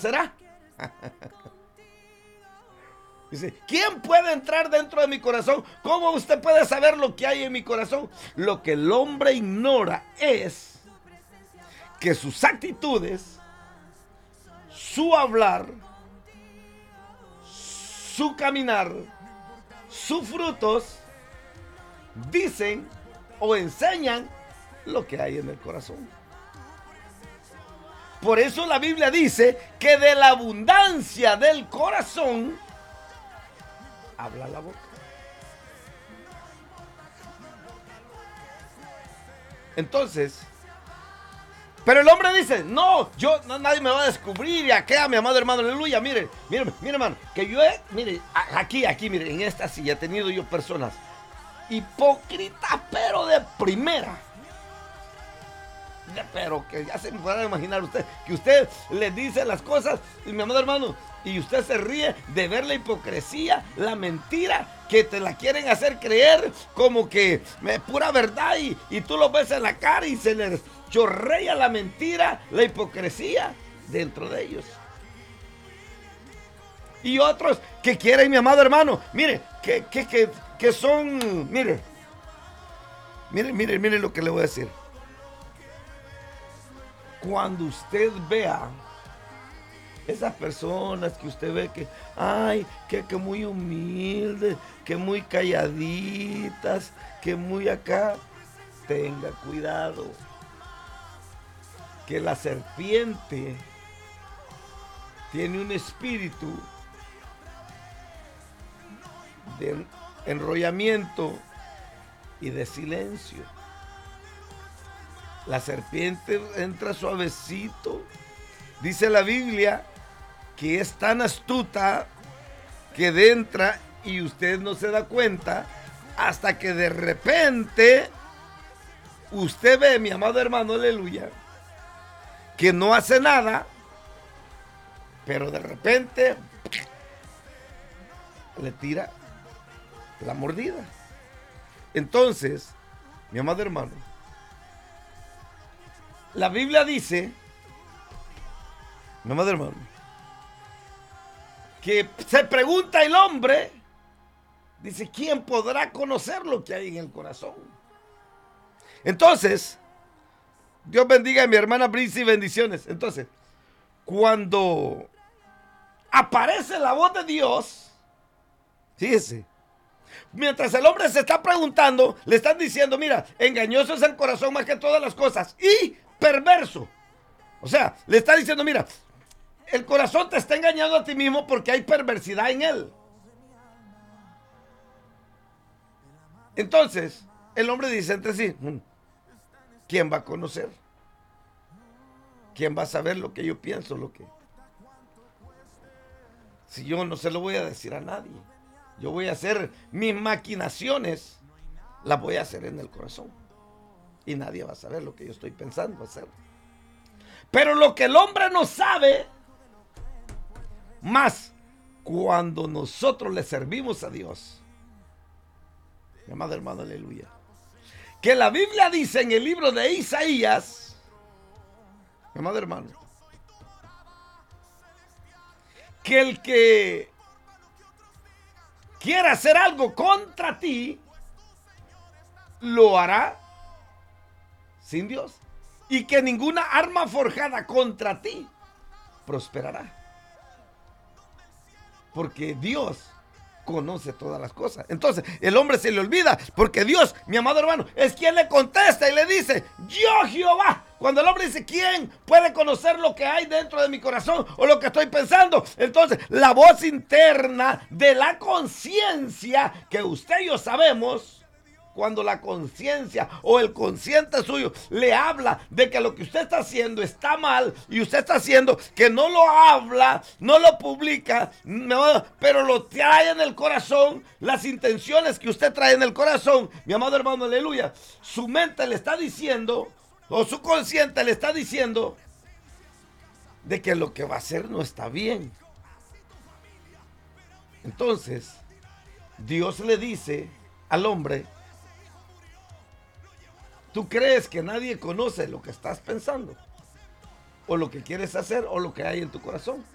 conocerá. Dice, ¿quién puede entrar dentro de mi corazón? ¿Cómo usted puede saber lo que hay en mi corazón? Lo que el hombre ignora es que sus actitudes, su hablar, su caminar, sus frutos dicen o enseñan lo que hay en el corazón. Por eso la Biblia dice que de la abundancia del corazón habla la boca. Entonces, pero el hombre dice, no, nadie me va a descubrir, y acá, mi amado hermano, aleluya, mire, hermano, que yo aquí, mire, en esta silla he tenido yo personas hipócritas, pero de primera. Pero que ya se me podrá imaginar usted, que usted le dice las cosas, y mi amado hermano, y usted se ríe de ver la hipocresía, la mentira, que te la quieren hacer creer como que es pura verdad, y tú lo ves en la cara y se les chorrea la mentira, la hipocresía dentro de ellos. Y otros que quieren, mi amado hermano, mire, que son, mire lo que le voy a decir. Cuando usted vea esas personas que usted ve que, ay, que muy humildes, que muy calladitas, que muy acá, tenga cuidado, que la serpiente tiene un espíritu de enrollamiento y de silencio. La serpiente entra suavecito. Dice la Biblia que es tan astuta que entra y usted no se da cuenta hasta que de repente usted ve, mi amado hermano, aleluya, que no hace nada, pero de repente le tira la mordida. Entonces, mi amado hermano, la Biblia dice, mi amado hermano, que se pregunta el hombre, dice, ¿quién podrá conocer lo que hay en el corazón? Entonces, Dios bendiga a mi hermana Brice y bendiciones. Entonces, cuando aparece la voz de Dios, fíjese, mientras el hombre se está preguntando, le están diciendo, mira, engañoso es el corazón más que todas las cosas y perverso. O sea, le está diciendo, mira, el corazón te está engañando a ti mismo porque hay perversidad en él. Entonces, el hombre dice entre sí, ¿quién va a conocer? ¿Quién va a saber lo que yo pienso? Si yo no se lo voy a decir a nadie. Yo voy a hacer mis maquinaciones, las voy a hacer en el corazón. Y nadie va a saber lo que yo estoy pensando hacer. Pero lo que el hombre no sabe, más cuando nosotros le servimos a Dios. Mi amado hermano, aleluya. Que la Biblia dice en el libro de Isaías, mi amado hermano, que el que quiera hacer algo contra ti, lo hará sin Dios. Y que ninguna arma forjada contra ti prosperará. Porque Dios conoce todas las cosas. Entonces, el hombre se le olvida, porque Dios, mi amado hermano, es quien le contesta y le dice, yo Jehová. Cuando el hombre dice, ¿quién puede conocer lo que hay dentro de mi corazón o lo que estoy pensando? Entonces, la voz interna de la conciencia, que usted y yo sabemos, cuando la conciencia o el consciente suyo le habla de que lo que usted está haciendo está mal y usted está haciendo que no lo habla, no lo publica, pero lo trae en el corazón, las intenciones que usted trae en el corazón, mi amado hermano, aleluya, su mente le está diciendo, o su consciente le está diciendo, de que lo que va a hacer no está bien. Entonces, Dios le dice al hombre, ¿tú crees que nadie conoce lo que estás pensando? ¿O lo que quieres hacer o lo que hay en tu corazón?